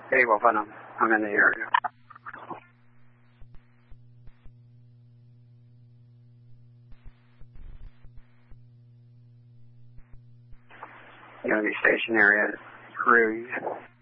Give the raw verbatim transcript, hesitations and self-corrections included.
Hey, well, fun. I'm, I'm in the area. You going to be stationary at Cruise?